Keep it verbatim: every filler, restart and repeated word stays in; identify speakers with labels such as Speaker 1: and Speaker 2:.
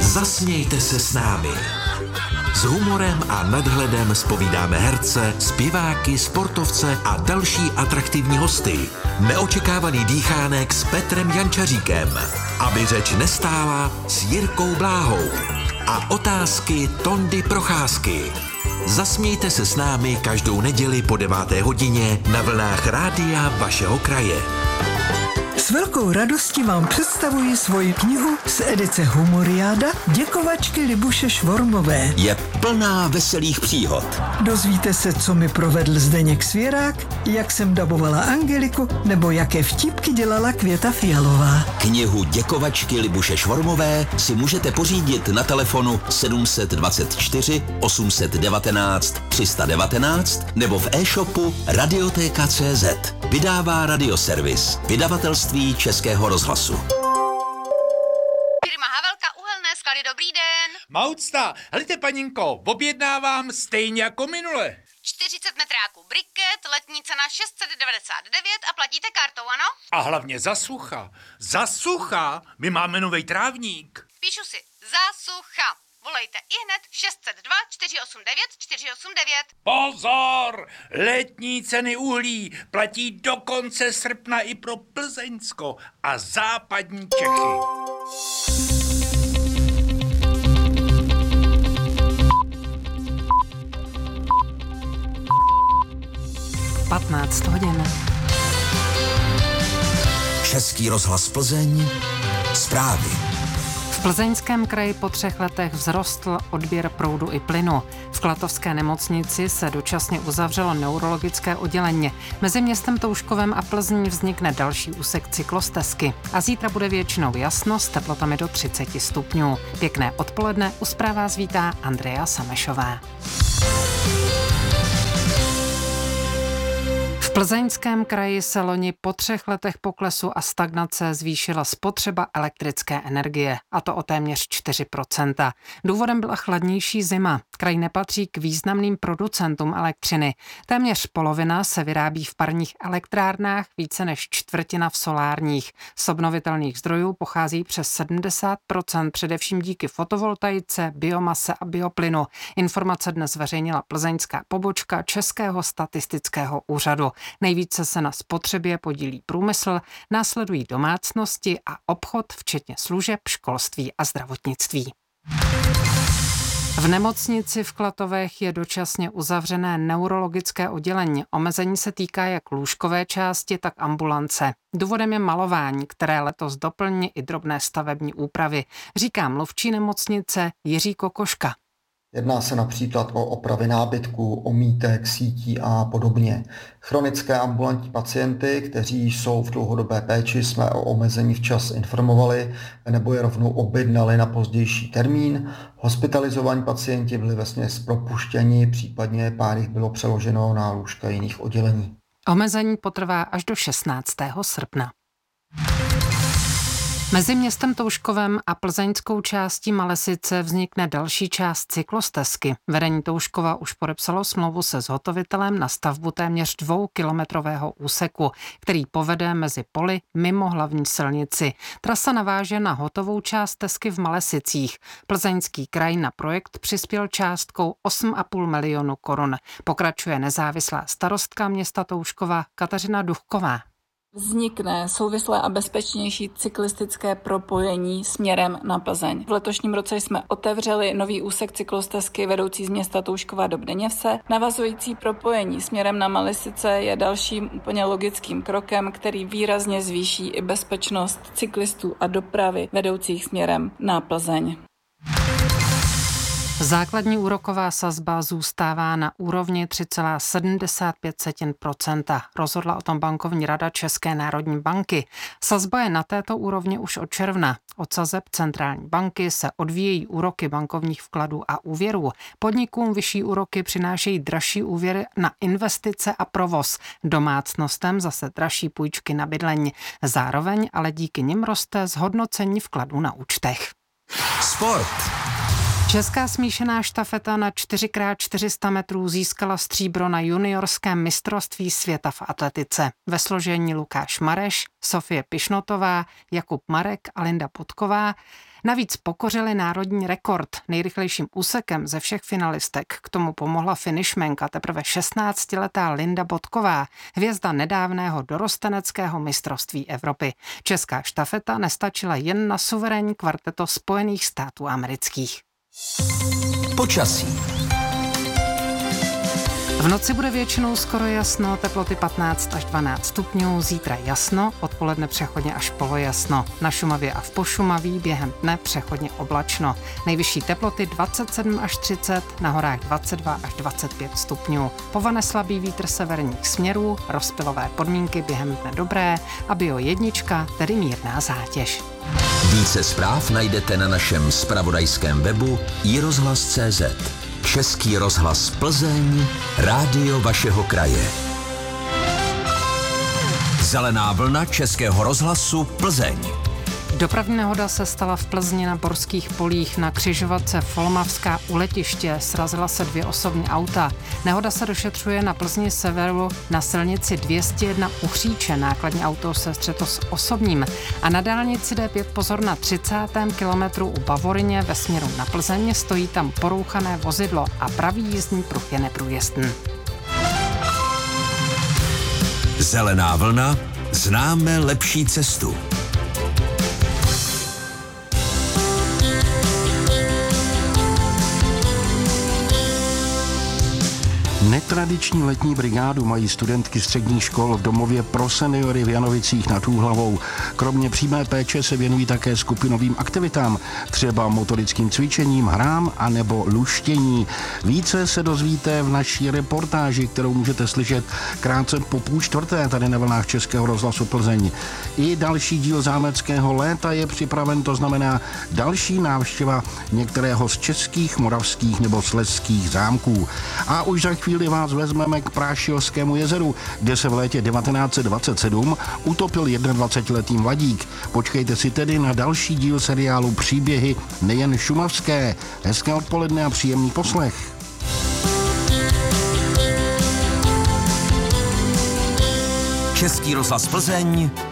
Speaker 1: Zasmějte se s námi. S humorem a nadhledem zpovídáme herce, zpěváky, sportovce a další atraktivní hosty. Neočekávaný dýchánek s Petrem Jančaříkem. Aby řeč nestála s Jirkou Bláhou. A otázky Tondy Procházky. Zasmějte se s námi každou neděli po deváté hodině na vlnách rádia vašeho kraje.
Speaker 2: S velkou radostí vám představuji svoji knihu z edice Humoriáda Děkovačky Libuše Švormové.
Speaker 1: Je plná veselých příhod.
Speaker 2: Dozvíte se, co mi provedl Zdeněk Svěrák, jak jsem dabovala Angeliku, nebo jaké vtipky dělala Květa Fialová.
Speaker 1: Knihu Děkovačky Libuše Švormové si můžete pořídit na telefonu sedm dvacet čtyři osm devatenáct tři sta devatenáct nebo v e-shopu radioteka tečka cé zet. Vydává Radioservis, vydavatelství Českého rozhlasu.
Speaker 3: Firma Havelka Uhelné sklady, dobrý den.
Speaker 4: Maucta, helejte paninko, objednávám stejně jako minule.
Speaker 3: čtyřicet metráků briket, letní cena šest set devadesát devět a platíte kartou, ano?
Speaker 4: A hlavně za sucha. Za sucha, my máme novej trávník.
Speaker 3: Píšu si, za sucha. Volejte ihned šest set dva čtyři osm devět čtyři osm devět.
Speaker 4: Pozor! Letní ceny uhlí platí do konce srpna i pro Plzeňsko a západní Čechy.
Speaker 5: patnáct hodin.
Speaker 1: Český rozhlas Plzeň, zprávy.
Speaker 5: V Plzeňském kraji po třech letech vzrostl odběr proudu i plynu. V Klatovské nemocnici se dočasně uzavřelo neurologické oddělení. Mezi městem Touškovem a Plzní vznikne další úsek cyklostezky. A zítra bude většinou jasno s teplotami do třicet stupňů. Pěkné odpoledne, u zpráv vás vítá Andrea Samešová. V Plzeňském kraji se loni po třech letech poklesu a stagnace zvýšila spotřeba elektrické energie, a to o téměř čtyři procenta. Důvodem byla chladnější zima. Kraj nepatří k významným producentům elektřiny. Téměř polovina se vyrábí v parních elektrárnách, více než čtvrtina v solárních. Z obnovitelných zdrojů pochází přes sedmdesát procent především díky fotovoltaice, biomase a bioplynu. Informace dnes zveřejnila plzeňská pobočka Českého statistického úřadu. Nejvíce se na spotřebě podílí průmysl, následují domácnosti a obchod, včetně služeb, školství a zdravotnictví. V nemocnici v Klatovech je dočasně uzavřené neurologické oddělení. Omezení se týká jak lůžkové části, tak ambulance. Důvodem je malování, které letos doplní i drobné stavební úpravy, říká mluvčí nemocnice Jiří Kokoška.
Speaker 6: Jedná se například o opravy nábytku, omítek, sítí a podobně. Chronické ambulantní pacienty, kteří jsou v dlouhodobé péči, jsme o omezení včas informovali nebo je rovnou objednali na pozdější termín. Hospitalizovaní pacienti byli vesměs propuštěni, případně pár jich bylo přeloženo na lůžka jiných oddělení.
Speaker 5: Omezení potrvá až do šestnáctého srpna. Mezi městem Touškovem a plzeňskou částí Malesice vznikne další část cyklostezky. Vedení Touškova už podepsalo smlouvu se zhotovitelem na stavbu téměř dvoukilometrového úseku, který povede mezi poli mimo hlavní silnici. Trasa naváže na hotovou část stezky v Malesicích. Plzeňský kraj na projekt přispěl částkou osm a půl milionu korun. Pokračuje nezávislá starostka města Touškova Kateřina Duchková.
Speaker 7: Vznikne souvislé a bezpečnější cyklistické propojení směrem na Plzeň. V letošním roce jsme otevřeli nový úsek cyklostezky vedoucí z města Touškova do Bdeněvse. Navazující propojení směrem na Malesice je dalším úplně logickým krokem, který výrazně zvýší i bezpečnost cyklistů a dopravy vedoucích směrem na Plzeň.
Speaker 5: Základní úroková sazba zůstává na úrovni tři celá sedmdesát pět procenta. Rozhodla o tom bankovní rada České národní banky. Sazba je na této úrovni už od června. Od sazeb centrální banky se odvíjejí úroky bankovních vkladů a úvěrů. Podnikům vyšší úroky přinášejí dražší úvěry na investice a provoz. Domácnostem zase dražší půjčky na bydlení. Zároveň ale díky nim roste zhodnocení vkladů na účtech.
Speaker 1: Sport.
Speaker 5: Česká smíšená štafeta na čtyři krát čtyři sta metrů získala stříbro na juniorském mistrovství světa v atletice. Ve složení Lukáš Mareš, Sofie Pišnotová, Jakub Marek a Linda Potková navíc pokořili národní rekord. Nejrychlejším úsekem ze všech finalistek k tomu pomohla finišmenka teprve šestnáctiletá Linda Potková, hvězda nedávného dorosteneckého mistrovství Evropy. Česká štafeta nestačila jen na suverénní kvarteto Spojených států amerických.
Speaker 1: Počasí.
Speaker 5: V noci bude většinou skoro jasno, teploty patnáct až dvanáct stupňů, zítra jasno, odpoledne přechodně až polojasno. Na Šumavě a v Pošumaví během dne přechodně oblačno. Nejvyšší teploty dvacet sedm až třicet, na horách dvacet dva až dvacet pět stupňů. Povane slabý vítr severních směrů, rozptylové podmínky během dne dobré a bio jednička, tedy mírná zátěž.
Speaker 1: Více zpráv najdete na našem zpravodajském webu i rozhlas tečka cé zet. Český rozhlas Plzeň, rádio vašeho kraje. Zelená vlna Českého rozhlasu Plzeň.
Speaker 5: Dopravní nehoda se stala v Plzni na Borských polích na křižovatce Folmavská u letiště. Srazila se dvě osobní auta. Nehoda se došetřuje na Plzni severu na silnici dvě stě jedna u Chříče. Nákladní auto se střetlo s osobním. A na dálnici dé pět pozor na třicátém kilometru u Bavoryně ve směru na Plzeň. Stojí tam porouchané vozidlo a pravý jízdní pruh je neprůjezdný.
Speaker 1: Zelená vlna, známe lepší cestu.
Speaker 8: Netradiční letní brigádu mají studentky středních škol v domově pro seniory v Janovicích nad Úhlavou. Kromě přímé péče se věnují také skupinovým aktivitám, třeba motorickým cvičením, hrám a nebo luštění. Více se dozvíte v naší reportáži, kterou můžete slyšet krátce po půl čtvrté tady na vlnách Českého rozhlasu Plzeň. I další díl zámeckého léta je připraven, to znamená další návštěva některého z českých, moravských nebo slezských zámků. A už za chvíli vás vezmeme k Prášilskému jezeru, kde se v létě devatenáct set dvacet sedm utopil dvacetijednoletý mladík. Počkejte si tedy na další díl seriálu Příběhy nejen šumavské. Hezké odpoledne a příjemný poslech.
Speaker 1: Český rozhlas Plzeň,